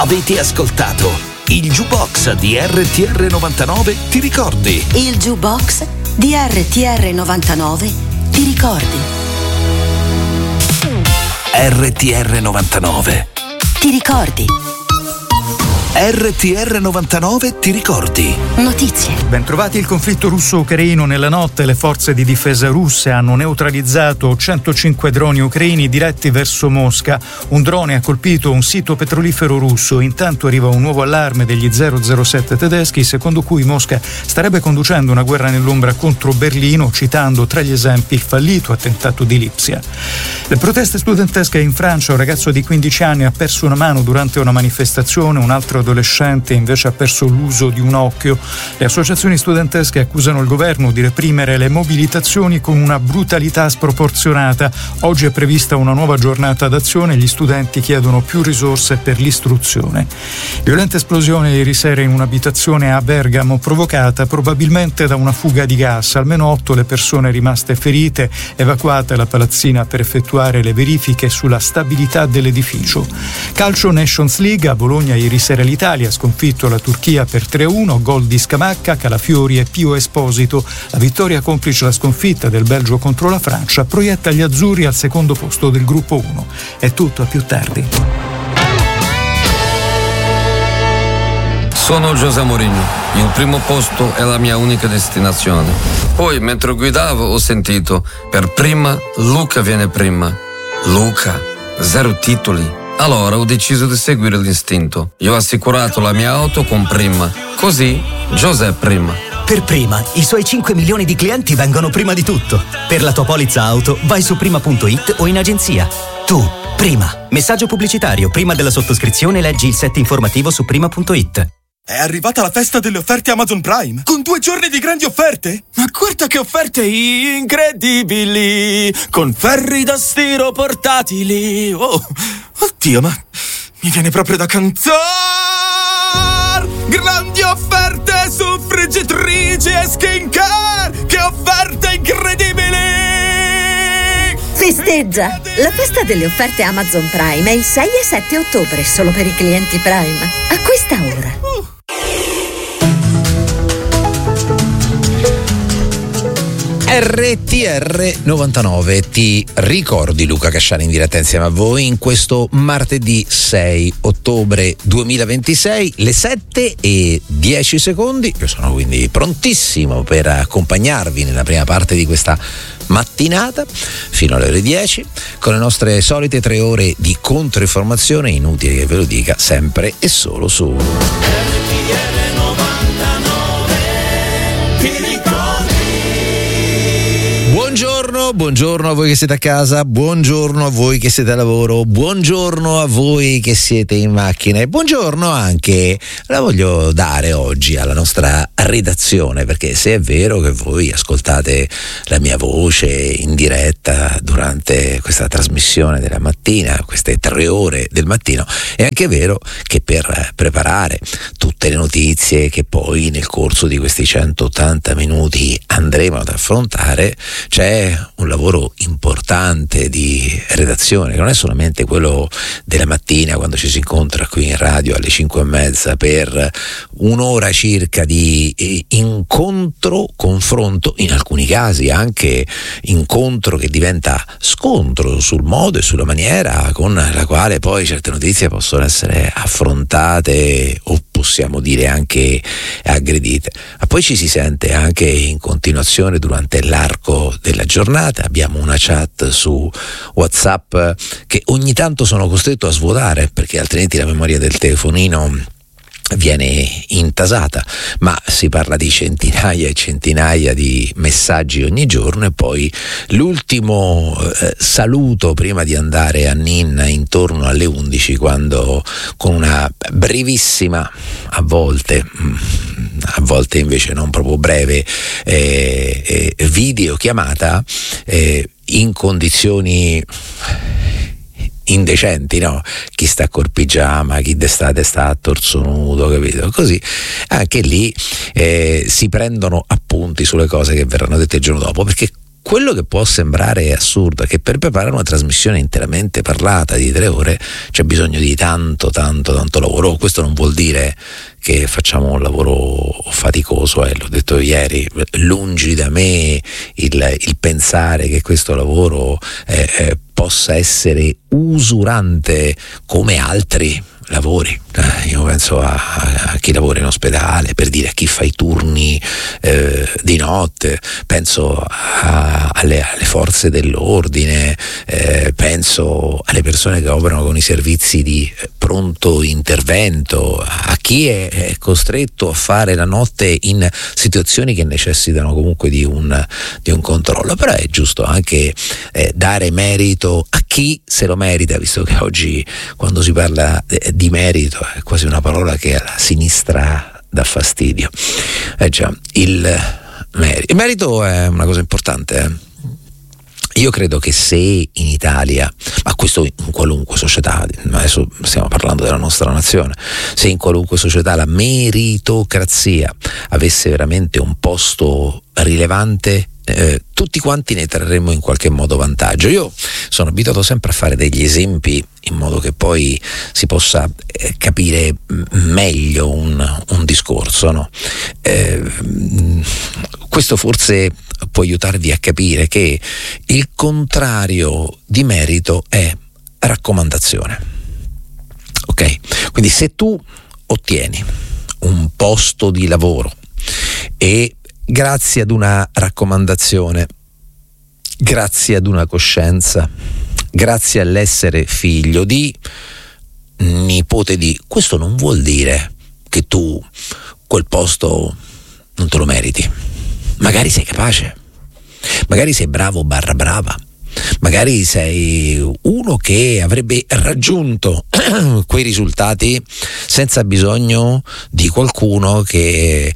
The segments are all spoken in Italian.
Avete ascoltato il Jukebox di RTR 99, ti ricordi? Il Jukebox di RTR 99, ti ricordi? RTR 99, ti ricordi? RTR 99, ti ricordi? Notizie. Bentrovati. Il conflitto russo-ucraino. Nella notte le forze di difesa russe hanno neutralizzato 105 droni ucraini diretti verso Mosca. Un drone ha colpito un sito petrolifero russo. Intanto arriva un nuovo allarme degli 007 tedeschi, secondo cui Mosca starebbe conducendo una guerra nell'ombra contro Berlino, citando tra gli esempi il fallito attentato di Lipsia. Le proteste studentesche in Francia. Un ragazzo di 15 anni ha perso una mano durante una manifestazione, un altro adolescente invece ha perso l'uso di un occhio. Le associazioni studentesche accusano il governo di reprimere le mobilitazioni con una brutalità sproporzionata. Oggi è prevista una nuova giornata d'azione e gli studenti chiedono più risorse per l'istruzione. Violenta esplosione ieri sera in un'abitazione a Bergamo, provocata probabilmente da una fuga di gas. Almeno 8 le persone rimaste ferite, evacuate la palazzina per effettuare le verifiche sulla stabilità dell'edificio. Calcio Nations League. A Bologna ieri sera l'Italia ha sconfitto la Turchia per 3-1, gol di Scamacca, Calafiori e Pio Esposito. La vittoria, complice la sconfitta del Belgio contro la Francia, proietta gli azzurri al secondo posto del gruppo 1. È tutto, a più tardi. Sono José Mourinho, il primo posto è la mia unica destinazione. Poi, mentre guidavo, ho sentito, per prima, Luca viene prima. Luca, 0 titoli. Allora ho deciso di seguire l'istinto. Io ho assicurato la mia auto con Prima. Così, José prima. Per Prima, i suoi 5 milioni di clienti vengono prima di tutto. Per la tua polizza auto, vai su prima.it o in agenzia. Tu, Prima. Messaggio pubblicitario. Prima della sottoscrizione leggi il set informativo su prima.it. È arrivata la festa delle offerte Amazon Prime, con 2 giorni di grandi offerte. Ma guarda che offerte incredibili, con ferri da stiro portatili. Oh, oddio, ma mi viene proprio da cantare. Grandi offerte su friggitrici e skincare, che offerte incredibili. Festeggia! La festa delle offerte Amazon Prime è il 6 e 7 ottobre, solo per i clienti Prime. A questa ora. RTR 99, ti ricordi? Luca Casciani in diretta insieme a voi in questo martedì 6 ottobre 2026, le 7:10. Io sono quindi prontissimo per accompagnarvi nella prima parte di questa mattinata fino alle ore 10 con le nostre solite 3 ore di controinformazione, inutile che ve lo dica, sempre e solo su Buongiorno a voi che siete a casa, buongiorno a voi che siete a lavoro, buongiorno a voi che siete in macchina e buongiorno anche, la voglio dare oggi alla nostra redazione, perché se è vero che voi ascoltate la mia voce in diretta durante questa trasmissione della mattina, queste 3 ore del mattino, è anche vero che per preparare tutte le notizie che poi nel corso di questi 180 minuti andremo ad affrontare c'è un lavoro importante di redazione, che non è solamente quello della mattina quando ci si incontra qui in radio alle 5:30 per un'ora circa di incontro, confronto, in alcuni casi anche incontro che diventa scontro sul modo e sulla maniera con la quale poi certe notizie possono essere affrontate o possiamo dire anche aggredite, ma poi ci si sente anche in continuazione durante l'arco della giornata. Abbiamo una chat su WhatsApp che ogni tanto sono costretto a svuotare perché altrimenti la memoria del telefonino viene intasata, ma si parla di centinaia e centinaia di messaggi ogni giorno. E poi l'ultimo saluto prima di andare a Ninna intorno alle 11, quando con una brevissima, a volte invece non proprio breve, videochiamata in condizioni indecenti, no? Chi sta col pigiama, chi d'estate sta a torso nudo, capito? Così anche lì si prendono appunti sulle cose che verranno dette il giorno dopo, perché quello che può sembrare assurdo è che per preparare una trasmissione interamente parlata di 3 ore c'è bisogno di tanto lavoro. Questo non vuol dire che facciamo un lavoro faticoso, l'ho detto ieri, lungi da me il pensare che questo lavoro possa essere usurante come altri lavori. Io penso a chi lavora in ospedale, per dire, a chi fa i turni di notte, penso alle forze dell'ordine, penso alle persone che operano con i servizi di pronto intervento, a chi è costretto a fare la notte in situazioni che necessitano comunque di un controllo. Però è giusto anche dare merito a chi se lo merita, visto che oggi, quando si parla di merito, è quasi una parola che alla sinistra dà fastidio. Già, il merito è una cosa importante. Io credo che se in Italia, ma questo in qualunque società, adesso stiamo parlando della nostra nazione, se in qualunque società la meritocrazia avesse veramente un posto rilevante, tutti quanti ne trarremmo in qualche modo vantaggio. Io sono abituato sempre a fare degli esempi in modo che poi si possa capire meglio un discorso, no? Questo forse può aiutarvi a capire che il contrario di merito è raccomandazione. Ok? Quindi se tu ottieni un posto di lavoro e grazie ad una raccomandazione, grazie ad una coscienza, grazie all'essere figlio di, nipote di, questo non vuol dire che tu quel posto non te lo meriti. Magari sei capace, magari sei bravo / brava, magari sei uno che avrebbe raggiunto quei risultati senza bisogno di qualcuno che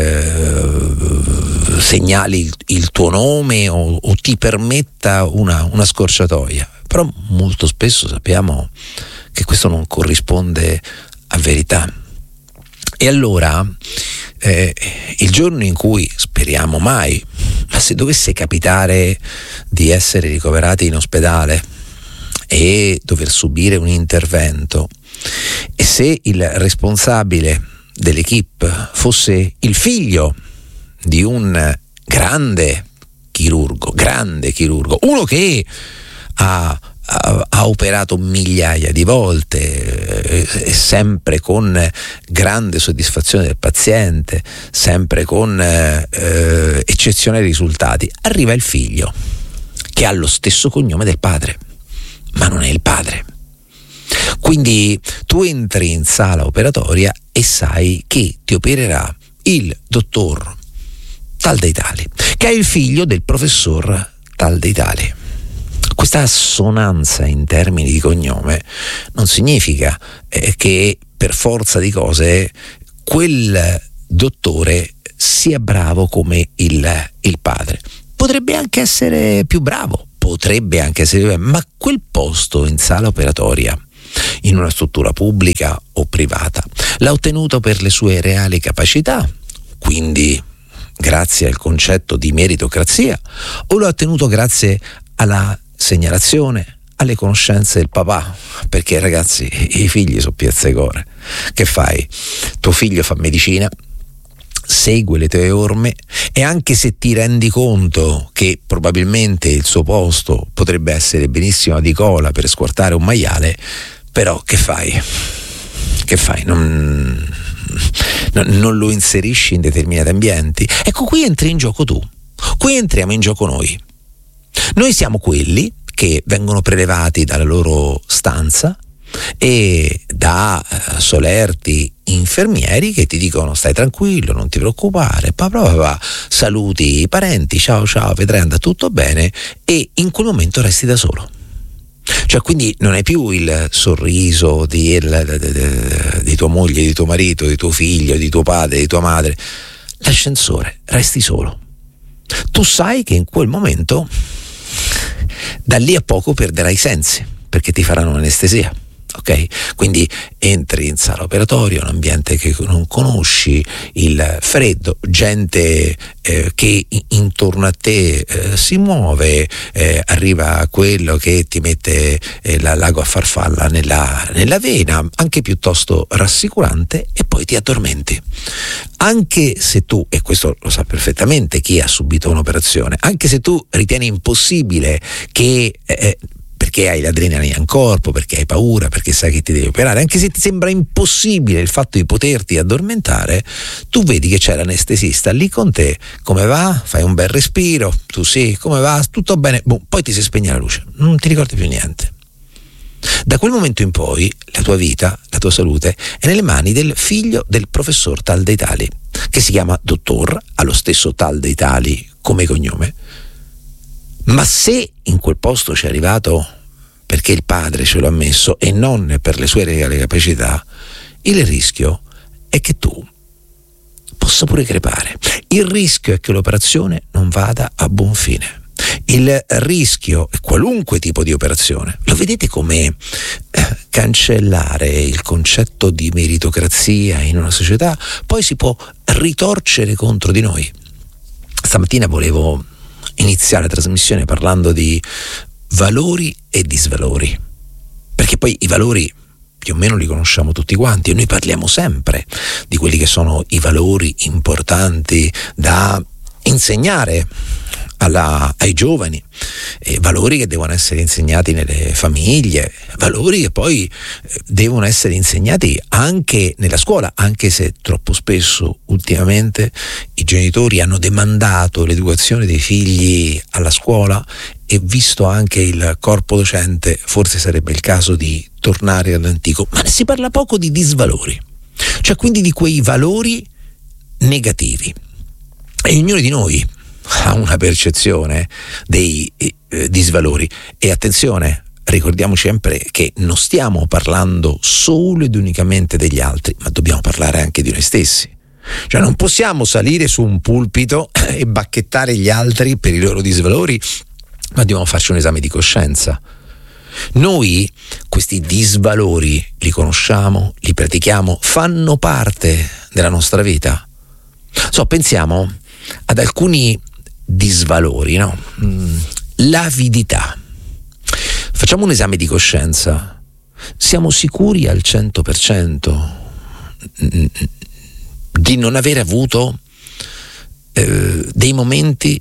segnali il tuo nome o ti permetta una scorciatoia. Però molto spesso sappiamo che questo non corrisponde a verità. E allora il giorno in cui, speriamo mai, ma se dovesse capitare di essere ricoverati in ospedale e dover subire un intervento, e se il responsabile dell'equipe fosse il figlio di un grande chirurgo, uno che ha operato migliaia di volte, sempre con grande soddisfazione del paziente, sempre con eccezionali risultati, arriva il figlio che ha lo stesso cognome del padre, ma non è il padre. Quindi tu entri in sala operatoria e sai che ti opererà il dottor tal dei tali, che è il figlio del professor tal dei tali. Questa assonanza in termini di cognome non significa che per forza di cose quel dottore sia bravo come il padre. Potrebbe anche essere più bravo, ma quel posto in sala operatoria, in una struttura pubblica o privata, l'ha ottenuto per le sue reali capacità, quindi grazie al concetto di meritocrazia, o l'ha ottenuto grazie alla segnalazione, alle conoscenze del papà? Perché ragazzi, i figli sono piezze core. Che fai? Tuo figlio fa medicina, segue le tue orme, e anche se ti rendi conto che probabilmente il suo posto potrebbe essere benissimo a Dicola per squartare un maiale, però che fai? Non lo inserisci in determinati ambienti? Ecco, qui entri in gioco tu, qui entriamo in gioco noi. Noi siamo quelli che vengono prelevati dalla loro stanza e da solerti infermieri che ti dicono: stai tranquillo, non ti preoccupare, saluti i parenti, ciao, vedrai, andrà tutto bene, e in quel momento resti da solo. Cioè, quindi non hai più il sorriso di tua moglie, di tuo marito, di tuo figlio, di tuo padre, di tua madre. L'ascensore, resti solo. Tu sai che in quel momento, da lì a poco, perderai i sensi, perché ti faranno anestesia. ok? Quindi entri in sala operatoria, un ambiente che non conosci, il freddo, gente che intorno a te si muove, arriva quello che ti mette l'ago a farfalla nella vena, anche piuttosto rassicurante, e poi ti addormenti. Anche se tu, e questo lo sa perfettamente chi ha subito un'operazione, anche se tu ritieni impossibile che perché hai l'adrenalina in corpo, perché hai paura, perché sai che ti devi operare, anche se ti sembra impossibile il fatto di poterti addormentare, tu vedi che c'è l'anestesista lì con te. Come va? Fai un bel respiro, tu sì, come va? Tutto bene? Poi ti si spegne la luce, non ti ricordi più niente. Da quel momento in poi la tua vita, la tua salute è nelle mani del figlio del professor Tal dei Tali, che si chiama dottor, ha lo stesso Tal dei Tali come cognome. Ma se in quel posto c'è arrivato perché il padre ce lo ha messo e non per le sue reali capacità, il rischio è che tu possa pure crepare. Il rischio è che l'operazione non vada a buon fine. Il rischio è qualunque tipo di operazione. Lo vedete come cancellare il concetto di meritocrazia in una società poi si può ritorcere contro di noi. Stamattina volevo iniziare la trasmissione parlando di valori e disvalori, perché poi i valori più o meno li conosciamo tutti quanti e noi parliamo sempre di quelli che sono i valori importanti da insegnare ai giovani, valori che devono essere insegnati nelle famiglie, valori che poi devono essere insegnati anche nella scuola, anche se troppo spesso ultimamente i genitori hanno demandato l'educazione dei figli alla scuola, e visto anche il corpo docente forse sarebbe il caso di tornare all'antico. Ma si parla poco di disvalori, cioè quindi di quei valori negativi, e ognuno di noi ha una percezione dei disvalori. E attenzione, ricordiamoci sempre che non stiamo parlando solo ed unicamente degli altri, ma dobbiamo parlare anche di noi stessi. Cioè non possiamo salire su un pulpito e bacchettare gli altri per i loro disvalori, ma dobbiamo farci un esame di coscienza. Noi questi disvalori li conosciamo, li pratichiamo, fanno parte della nostra vita. Pensiamo ad alcuni disvalori, no? L'avidità. Facciamo un esame di coscienza. Siamo sicuri al 100% di non aver avuto dei momenti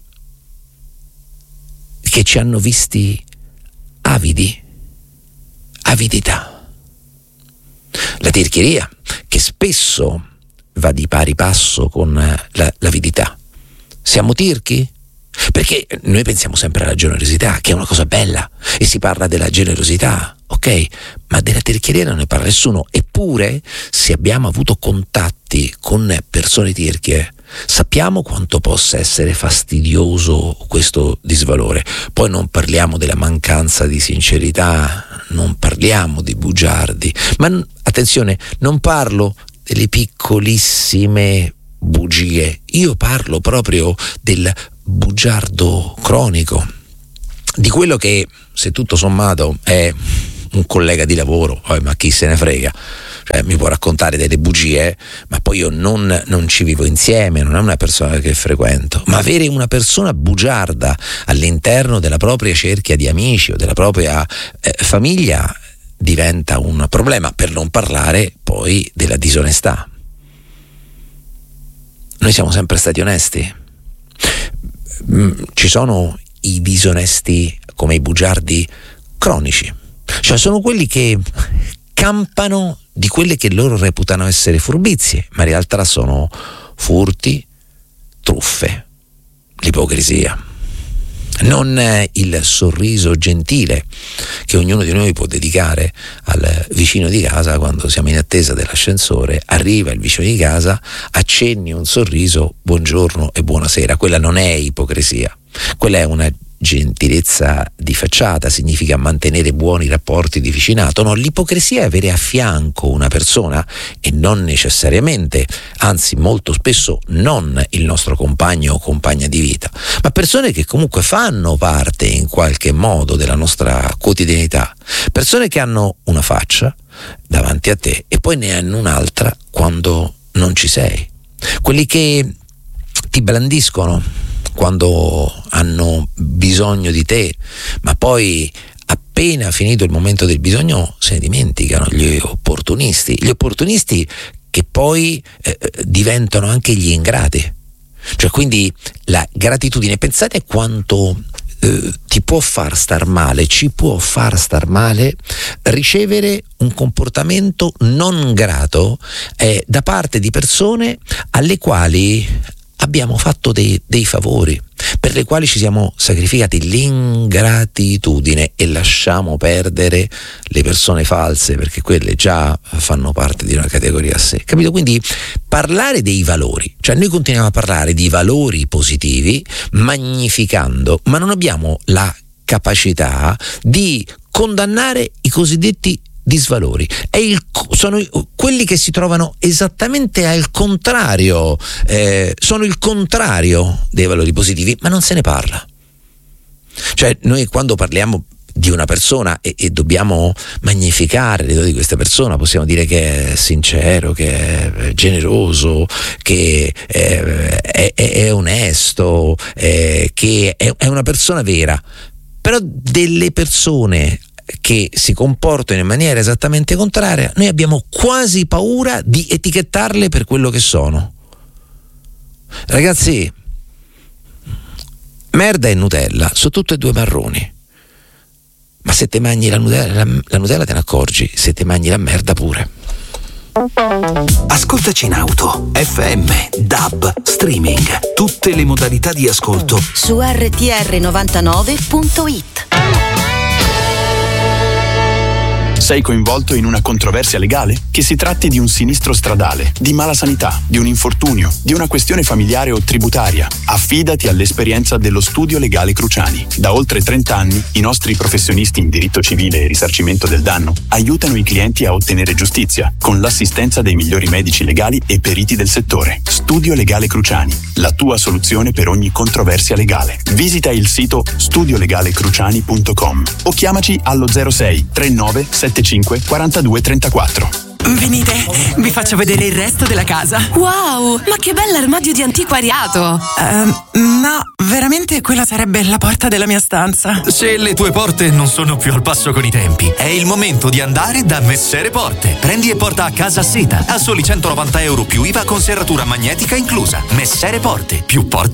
che ci hanno visti avidi? Avidità. La tirchieria, che spesso va di pari passo con l'avidità. Siamo tirchi? Perché noi pensiamo sempre alla generosità, che è una cosa bella, e si parla della generosità, ok? Ma della tirchieria non ne parla nessuno. Eppure, se abbiamo avuto contatti con persone tirchie, sappiamo quanto possa essere fastidioso questo disvalore. Poi non parliamo della mancanza di sincerità, non parliamo di bugiardi, ma attenzione, non parlo delle piccolissime bugie, io parlo proprio del bugiardo cronico, di quello che, se tutto sommato è un collega di lavoro, ma chi se ne frega, cioè mi può raccontare delle bugie, ma poi io non ci vivo insieme, non è una persona che frequento. Ma avere una persona bugiarda all'interno della propria cerchia di amici o della propria famiglia diventa un problema, per non parlare poi della disonestà. Noi siamo sempre stati onesti. Ci sono i disonesti come i bugiardi cronici, cioè sono quelli che campano di quelle che loro reputano essere furbizie, ma in realtà sono furti, truffe, l'ipocrisia. Non il sorriso gentile che ognuno di noi può dedicare al vicino di casa quando siamo in attesa dell'ascensore, arriva il vicino di casa, accenni un sorriso, buongiorno e buonasera. Quella non è ipocrisia, quella è una gentilezza di facciata, significa mantenere buoni rapporti di vicinato. No, l'ipocrisia è avere a fianco una persona, e non necessariamente, anzi molto spesso non il nostro compagno o compagna di vita, ma persone che comunque fanno parte in qualche modo della nostra quotidianità, persone che hanno una faccia, davanti a te e poi ne hanno un'altra quando non ci sei. Quelli che ti blandiscono quando hanno bisogno di te, ma poi appena finito il momento del bisogno se ne dimenticano. Gli opportunisti che poi diventano anche gli ingrati. Cioè, quindi la gratitudine, pensate quanto ti può far star male, ci può far star male ricevere un comportamento non grato da parte di persone alle quali abbiamo fatto dei favori, per le quali ci siamo sacrificati. L'ingratitudine, e lasciamo perdere le persone false, perché quelle già fanno parte di una categoria a sé, capito? Quindi parlare dei valori, cioè noi continuiamo a parlare di valori positivi magnificando, ma non abbiamo la capacità di condannare i cosiddetti disvalori. Sono quelli che si trovano esattamente al contrario, sono il contrario dei valori positivi, ma non se ne parla. Cioè, noi quando parliamo di una persona e dobbiamo magnificare le doti di questa persona, possiamo dire che è sincero, che è generoso, che è onesto, che è una persona vera. Però delle persone che si comportano in maniera esattamente contraria, noi abbiamo quasi paura di etichettarle per quello che sono. Ragazzi, merda e Nutella sono tutte e due marroni, ma se te mangi la Nutella te ne accorgi, se te mangi la merda pure. Ascoltaci in auto, FM, DAB, streaming, tutte le modalità di ascolto su rtr99.it. Sei coinvolto in una controversia legale? Che si tratti di un sinistro stradale, di mala sanità, di un infortunio, di una questione familiare o tributaria, affidati all'esperienza dello Studio Legale Cruciani. Da oltre 30 anni i nostri professionisti in diritto civile e risarcimento del danno aiutano i clienti a ottenere giustizia con l'assistenza dei migliori medici legali e periti del settore. Studio Legale Cruciani, la tua soluzione per ogni controversia legale. Visita il sito studiolegalecruciani.com o chiamaci allo 06 39 75 42 34. Venite, vi faccio vedere il resto della casa. Wow, ma che bell'armadio di antiquariato! No, veramente quella sarebbe la porta della mia stanza. Se le tue porte non sono più al passo con i tempi, è il momento di andare da Messere Porte. Prendi e porta a casa seta a soli €190 più IVA con serratura magnetica inclusa. Messere Porte, più porte